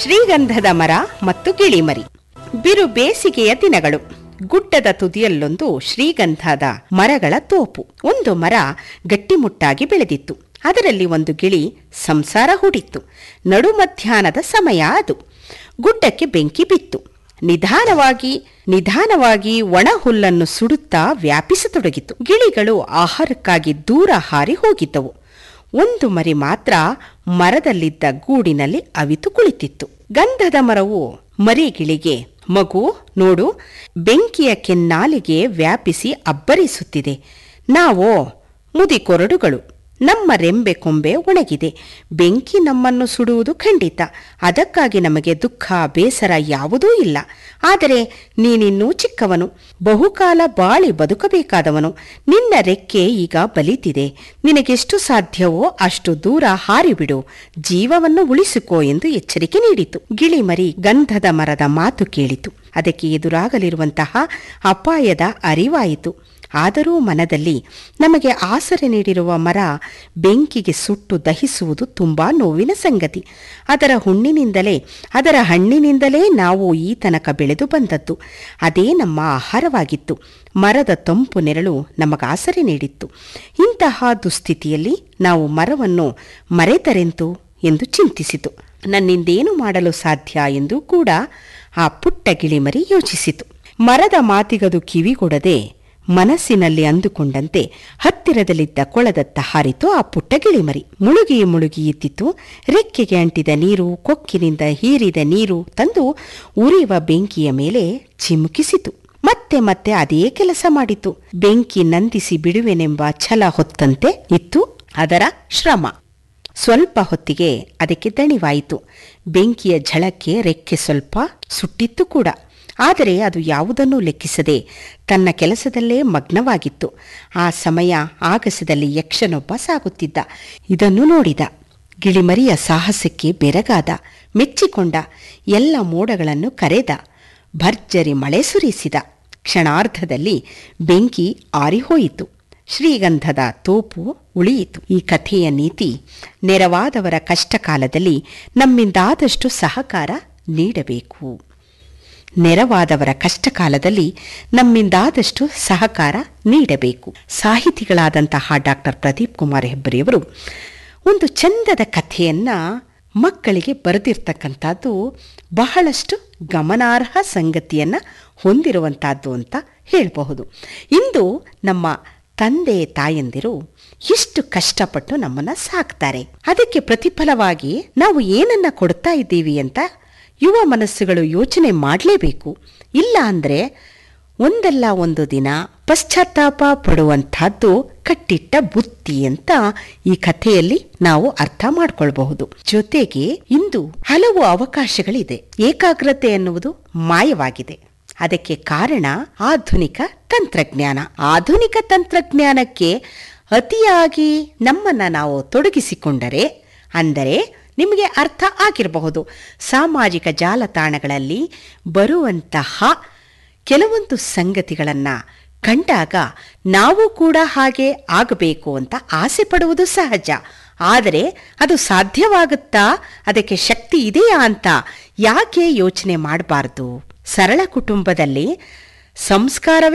ಶ್ರೀಗಂಧದ ಮರ ಮತ್ತು ಗಿಳಿಮರಿ. ಬಿರು ಬೇಸಿಗೆಯ ದಿನಗಳು. ಗುಡ್ಡದ ತುದಿಯಲ್ಲೊಂದು ಶ್ರೀಗಂಧದ ಮರಗಳ ತೋಪು. ಒಂದು ಮರ ಗಟ್ಟಿಮುಟ್ಟಾಗಿ ಬೆಳೆದಿತ್ತು. ಅದರಲ್ಲಿ ಒಂದು ಗಿಳಿ ಸಂಸಾರ ಹೂಡಿತ್ತು. ನಡು ಮಧ್ಯಾಹ್ನದ ಸಮಯ ಅದು. ಗುಡ್ಡಕ್ಕೆ ಬೆಂಕಿ ಬಿತ್ತು. ನಿಧಾನವಾಗಿ ಒಣ ಹುಲ್ಲನ್ನು ಸುಡುತ್ತಾ ವ್ಯಾಪಿಸತೊಡಗಿತು. ಗಿಳಿಗಳು ಆಹಾರಕ್ಕಾಗಿ ದೂರ ಹಾರಿ ಹೋಗಿದ್ದವು. ಒಂದು ಮರಿ ಮಾತ್ರ ಮರದಲ್ಲಿದ್ದ ಗೂಡಿನಲ್ಲಿ ಅವಿತು ಕುಳಿತಿತ್ತು. ಗಂಧದ ಮರವು ಮರಿಗಿಳಿಗೆ, ಮಗು ನೋಡು, ಬೆಂಕಿಯ ಕೆನ್ನಾಲಿಗೆ ವ್ಯಾಪಿಸಿ ಅಬ್ಬರಿಸುತ್ತಿದೆ. ನಾವೋ ಮುದಿಕೊರಡುಗಳು. ನಮ್ಮ ರೆಂಬೆ ಕೊಂಬೆ ಒಣಗಿದೆ. ಬೆಂಕಿ ನಮ್ಮನ್ನು ಸುಡುವುದು ಖಂಡಿತ. ಅದಕ್ಕಾಗಿ ನಮಗೆ ದುಃಖ ಬೇಸರ ಯಾವುದೂ ಇಲ್ಲ. ಆದರೆ ನೀನಿನ್ನೂ ಚಿಕ್ಕವನು, ಬಹುಕಾಲ ಬಾಳಿ ಬದುಕಬೇಕಾದವನು. ನಿನ್ನ ರೆಕ್ಕೆ ಈಗ ಬಲಿತಿದೆ. ನಿನಗೆಷ್ಟು ಸಾಧ್ಯವೋ ಅಷ್ಟು ದೂರ ಹಾರಿಬಿಡು. ಜೀವವನ್ನು ಉಳಿಸಿಕೋ ಎಂದು ಎಚ್ಚರಿಕೆ ನೀಡಿತು. ಗಿಳಿಮರಿ ಗಂಧದ ಮರದ ಮಾತು ಕೇಳಿತು. ಅದಕ್ಕೆ ಎದುರಾಗಲಿರುವಂತಹ ಅಪಾಯದ ಅರಿವಾಯಿತು. ಆದರೂ ಮನದಲ್ಲಿ, ನಮಗೆ ಆಸರೆ ನೀಡಿರುವ ಮರ ಬೆಂಕಿಗೆ ಸುಟ್ಟು ದಹಿಸುವುದು ತುಂಬಾ ನೋವಿನ ಸಂಗತಿ. ಅದರ ಹಣ್ಣಿನಿಂದಲೇ ನಾವು ಈ ತನಕ ಬೆಳೆದು ಬಂದದ್ದು. ಅದೇ ನಮ್ಮ ಆಹಾರವಾಗಿತ್ತು. ಮರದ ತಂಪು ನೆರಳು ನಮಗಾಸರೆ ನೀಡಿತ್ತು. ಇಂತಹ ದುಸ್ಥಿತಿಯಲ್ಲಿ ನಾವು ಮರವನ್ನು ಮರೆತರೆಂತು ಎಂದು ಚಿಂತಿಸಿತು. ನನ್ನಿಂದೇನು ಮಾಡಲು ಸಾಧ್ಯ ಎಂದು ಕೂಡ ಆ ಪುಟ್ಟ ಗಿಳಿಮರಿ ಯೋಚಿಸಿತು. ಮರದ ಮಾತಿಗದು ಕಿವಿಗೊಡದೆ ಮನಸ್ಸಿನಲ್ಲಿ ಅಂದುಕೊಂಡಂತೆ ಹತ್ತಿರದಲ್ಲಿದ್ದ ಕೊಳದತ್ತ ಹಾರಿತು ಆ ಪುಟ್ಟ ಗಿಳಿಮರಿ. ಮುಳುಗಿ ಎತ್ತಿತು. ರೆಕ್ಕೆಗೆ ಅಂಟಿದ ನೀರು, ಕೊಕ್ಕಿನಿಂದ ಹೀರಿದ ನೀರು ತಂದು ಉರಿಯುವ ಬೆಂಕಿಯ ಮೇಲೆ ಚಿಮುಕಿಸಿತು. ಮತ್ತೆ ಅದೇ ಕೆಲಸ ಮಾಡಿತು. ಬೆಂಕಿ ನಂದಿಸಿ ಬಿಡುವೆನೆಂಬ ಛಲ ಹೊತ್ತಂತೆ ಇತ್ತು ಅದರ ಶ್ರಮ. ಸ್ವಲ್ಪ ಹೊತ್ತಿಗೆ ಅದಕ್ಕೆ ದಣಿವಾಯಿತು. ಬೆಂಕಿಯ ಝಳಕ್ಕೆ ರೆಕ್ಕೆ ಸ್ವಲ್ಪ ಸುಟ್ಟಿತ್ತು ಕೂಡ. ಆದರೆ ಅದು ಯಾವುದನ್ನೂ ಲೆಕ್ಕಿಸದೆ ತನ್ನ ಕೆಲಸದಲ್ಲೇ ಮಗ್ನವಾಗಿತ್ತು. ಆ ಸಮಯ ಆಗಸದಲ್ಲಿ ಯಕ್ಷನೊಬ್ಬ ಸಾಗುತ್ತಿದ್ದ. ಇದನ್ನು ನೋಡಿದ. ಗಿಳಿಮರಿಯ ಸಾಹಸಕ್ಕೆ ಬೆರಗಾದ, ಮೆಚ್ಚಿಕೊಂಡ. ಎಲ್ಲ ಮೋಡಗಳನ್ನು ಕರೆದ. ಭರ್ಜರಿ ಮಳೆ ಸುರಿಸಿದ. ಕ್ಷಣಾರ್ಧದಲ್ಲಿ ಬೆಂಕಿ ಆರಿಹೋಯಿತು. ಶ್ರೀಗಂಧದ ತೋಪು ಉಳಿಯಿತು. ಈ ಕಥೆಯ ನೀತಿ, ನೆರವಾದವರ ಕಷ್ಟಕಾಲದಲ್ಲಿ ನಮ್ಮಿಂದಾದಷ್ಟು ಸಹಕಾರ ನೀಡಬೇಕು. ಸಾಹಿತಿಗಳಾದಂತಹ ಡಾಕ್ಟರ್ ಪ್ರದೀಪ್ ಕುಮಾರ್ ಹೆಬ್ಬರಿಯವರು ಒಂದು ಚಂದದ ಕಥೆಯನ್ನ ಮಕ್ಕಳಿಗೆ ಬರೆದಿರ್ತಕ್ಕಂಥದ್ದು ಬಹಳಷ್ಟು ಗಮನಾರ್ಹ ಸಂಗತಿಯನ್ನ ಹೊಂದಿರುವಂತಹದ್ದು ಅಂತ ಹೇಳಬಹುದು. ಇಂದು ನಮ್ಮ ತಂದೆ ತಾಯಂದಿರು ಎಷ್ಟು ಕಷ್ಟಪಟ್ಟು ನಮ್ಮನ್ನ ಸಾಕ್ತಾರೆ. ಅದಕ್ಕೆ ಪ್ರತಿಫಲವಾಗಿ ನಾವು ಏನನ್ನ ಕೊಡ್ತಾ ಇದ್ದೀವಿ ಅಂತ ಯುವ ಮನಸ್ಸುಗಳು ಯೋಚನೆ ಮಾಡಲೇಬೇಕು. ಇಲ್ಲ ಅಂದರೆ ಒಂದಲ್ಲ ಒಂದು ದಿನ ಪಶ್ಚಾತ್ತಾಪ ಪಡುವಂತಹದ್ದು ಕಟ್ಟಿಟ್ಟ ಬುತ್ತಿ ಅಂತ ಈ ಕಥೆಯಲ್ಲಿ ನಾವು ಅರ್ಥ ಮಾಡ್ಕೊಳ್ಬಹುದು. ಜೊತೆಗೆ ಇಂದು ಹಲವು ಅವಕಾಶಗಳಿದೆ. ಏಕಾಗ್ರತೆ ಎನ್ನುವುದು ಮಾಯವಾಗಿದೆ. ಅದಕ್ಕೆ ಕಾರಣ ಆಧುನಿಕ ತಂತ್ರಜ್ಞಾನ. ಆಧುನಿಕ ತಂತ್ರಜ್ಞಾನಕ್ಕೆ ಅತಿಯಾಗಿ ನಮ್ಮನ್ನ ನಾವು ತೊಡಗಿಸಿಕೊಂಡರೆ, ಅಂದರೆ ನಿಮಗೆ ಅರ್ಥ ಆಗಿರಬಹುದು, ಸಾಮಾಜಿಕ ಜಾಲತಾಣಗಳಲ್ಲಿ ಬರುವಂತಹ ಕೆಲವೊಂದು ಸಂಗತಿಗಳನ್ನು ಕಂಡಾಗ ನಾವು ಕೂಡ ಹಾಗೆ ಆಗಬೇಕು ಅಂತ ಆಸೆ ಪಡುವುದು ಸಹಜ. ಆದರೆ ಅದು ಸಾಧ್ಯವಾಗುತ್ತಾ, ಅದಕ್ಕೆ ಶಕ್ತಿ ಇದೆಯಾ ಅಂತ ಯಾಕೆ ಯೋಚನೆ ಮಾಡಬಾರ್ದು? ಸರಳ ಕುಟುಂಬದಲ್ಲಿ ಸಂಸ್ಕಾರವೇ